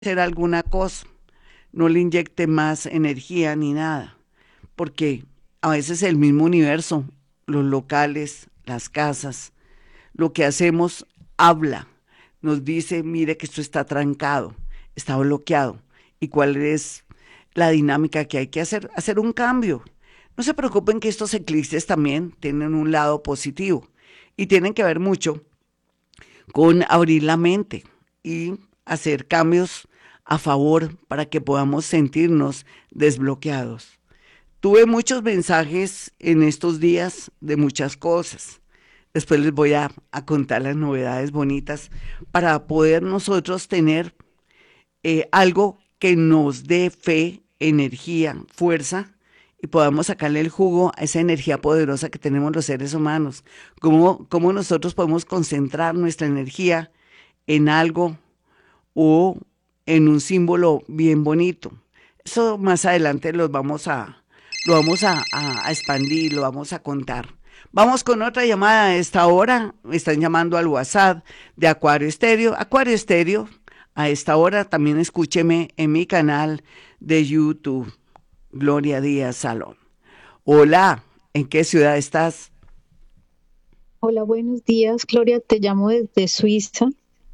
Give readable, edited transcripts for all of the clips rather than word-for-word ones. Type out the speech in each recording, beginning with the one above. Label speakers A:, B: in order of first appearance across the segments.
A: hacer alguna cosa, no le inyecte más energía ni nada, porque a veces el mismo universo, los locales, las casas, lo que hacemos habla, nos dice, mire que esto está trancado, está bloqueado, y cuál es la dinámica que hay que hacer un cambio. No se preocupen que estos eclipses también tienen un lado positivo y tienen que ver mucho con abrir la mente y hacer cambios a favor para que podamos sentirnos desbloqueados. Tuve muchos mensajes en estos días de muchas cosas. Después les voy a contar las novedades bonitas para poder nosotros tener algo que nos dé fe, energía, fuerza y podamos sacarle el jugo a esa energía poderosa que tenemos los seres humanos. Cómo nosotros podemos concentrar nuestra energía en algo o en un símbolo bien bonito. Eso más adelante lo vamos a expandir, lo vamos a contar. Vamos con otra llamada a esta hora. Me están llamando al WhatsApp de Acuario Estéreo. Acuario Estéreo, a esta hora también escúcheme en mi canal de YouTube, Gloria Díaz Salón. Hola, ¿en qué ciudad estás?
B: Hola, buenos días, Gloria. Te llamo desde Suiza.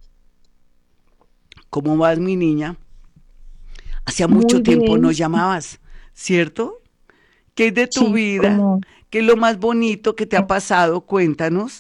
A: ¿Cómo vas, mi niña? Hacía mucho
B: Muy
A: tiempo no
B: bien.
A: llamabas, ¿cierto? ¿Qué es de tu
B: Sí,
A: vida?
B: como
A: ¿Qué es lo más bonito que te ha pasado? Cuéntanos.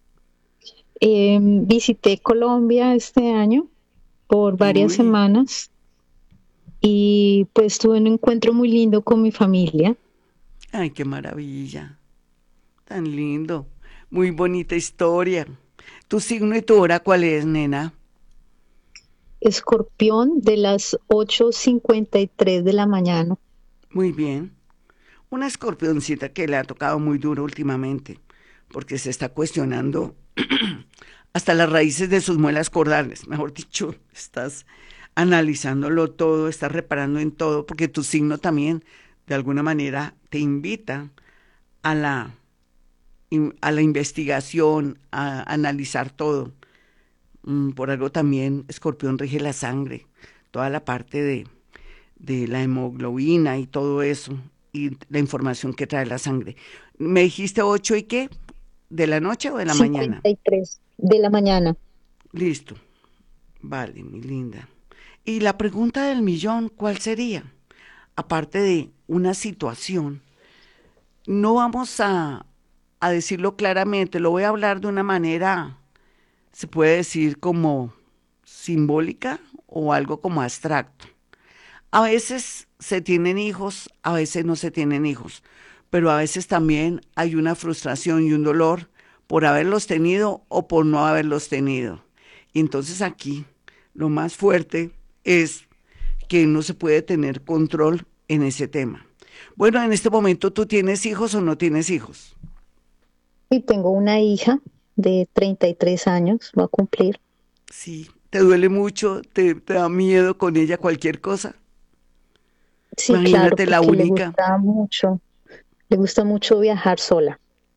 B: visité Colombia este año por varias
A: Uy,
B: semanas y pues tuve un encuentro muy lindo con mi familia.
A: ay, qué maravilla. Tan lindo. Muy bonita historia. ¿Tu signo y tu hora cuál es, nena?
B: Escorpión de las 8:53 de la mañana.
A: Muy bien. Una escorpioncita que le ha tocado muy duro últimamente, porque se está cuestionando hasta las raíces de sus muelas cordales. Mejor dicho, estás analizándolo todo, estás reparando en todo, porque tu signo también, de alguna manera, te invita a la investigación, a analizar todo. Por algo también Escorpión rige la sangre, toda la parte de la hemoglobina y todo eso, y la información que trae la sangre. ¿Me dijiste 8 y qué? ¿De la noche o de la mañana?
B: 53 de la mañana.
A: Listo. Vale, mi linda. Y la pregunta del millón, ¿cuál sería? Aparte de una situación, no vamos a decirlo claramente, lo voy a hablar de una manera, se puede decir como simbólica o algo como abstracto. A veces se tienen hijos, a veces no se tienen hijos, pero a veces también hay una frustración y un dolor por haberlos tenido o por no haberlos tenido. Y entonces aquí lo más fuerte es que no se puede tener control en ese tema. Bueno, en este momento tú tienes hijos o no tienes hijos.
B: Y tengo una hija de 33 años, va a cumplir.
A: Sí, te duele mucho, te da miedo con ella cualquier cosa.
B: Sí, claro,
A: Imagínate la
B: porque
A: única.
B: le gusta mucho viajar sola.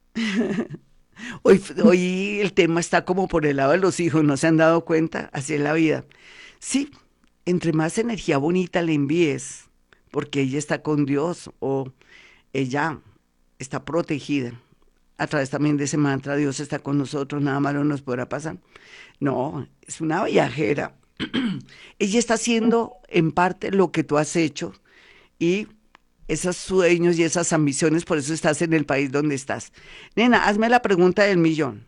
A: Hoy el tema está como por el lado de los hijos, ¿no se han dado cuenta? Así es la vida. Sí, entre más energía bonita le envíes, porque ella está con Dios o ella está protegida a través también de ese mantra, Dios está con nosotros, nada malo nos podrá pasar. No, es una viajera. Ella está haciendo en parte lo que tú has hecho y esos sueños y esas ambiciones, por eso estás en el país donde estás. Nena, hazme la pregunta del millón.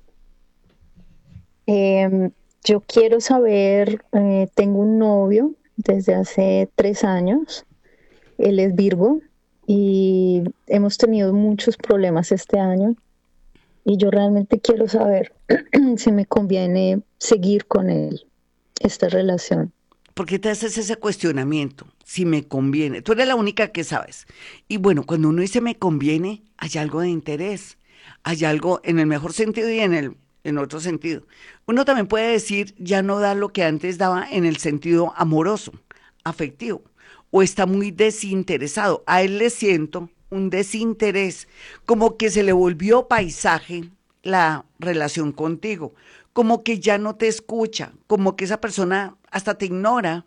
B: Em, yo quiero saber, tengo un novio desde hace 3 años, él es Virgo y hemos tenido muchos problemas este año y yo realmente quiero saber si me conviene seguir con él, esta relación.
A: ¿Por qué te haces ese cuestionamiento? Si me conviene. Tú eres la única que sabes. Y bueno, cuando uno dice me conviene, hay algo de interés. Hay algo en el mejor sentido y en otro sentido. Uno también puede decir ya no da lo que antes daba en el sentido amoroso, afectivo. O está muy desinteresado. A él le siento un desinterés, como que se le volvió paisaje la relación contigo, como que ya no te escucha, como que esa persona hasta te ignora